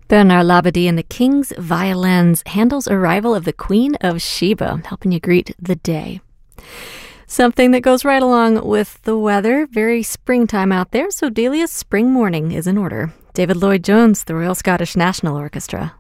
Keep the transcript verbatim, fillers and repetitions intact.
Bernard Labadie and the King's Violins handles Arrival of the Queen of Sheba, helping you greet the day. Something that goes right along with the weather, very springtime out there, so Delia's Spring Morning is in order. David Lloyd-Jones, the Royal Scottish National Orchestra.